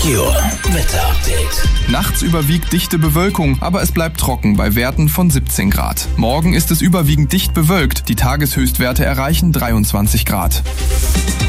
Your Wetter Update. Nachts überwiegt dichte Bewölkung, aber es bleibt trocken bei Werten von 17 Grad. Morgen ist es überwiegend dicht bewölkt. Die Tageshöchstwerte erreichen 23 Grad.